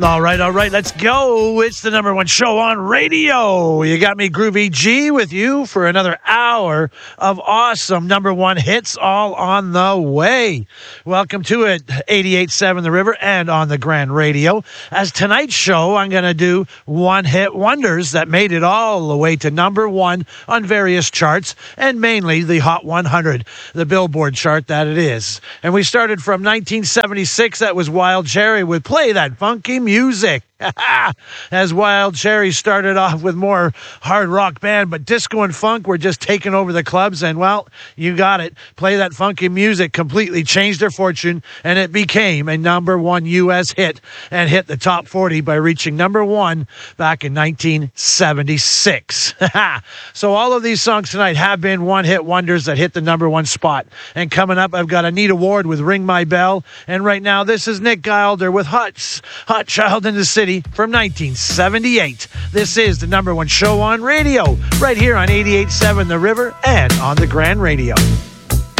All right, let's go. It's the number one show on radio. You got me, Groovy G, with you for another hour of awesome number one hits all on the way. Welcome to it, 88.7 The River and on the Grand Radio. As tonight's show, I'm going to do one-hit wonders that made it all the way to number one on various charts, and mainly the Hot 100, the Billboard chart that it is. And we started from 1976. That was Wild Cherry with Play That Funky Music. As Wild Cherry started off with more hard rock band, but disco and funk were just taking over the clubs, and well, you got it. Play That Funky Music completely changed their fortune, and it became a number one U.S. hit and hit the top 40 by reaching number one back in 1976. So all of these songs tonight have been one-hit wonders that hit the number one spot. And coming up, I've got Anita Ward with Ring My Bell, and right now, this is Nick Gilder with Hot Child in the City from 1978. This is the number one show on radio, right here on 88.7 The River and on the Grand Radio.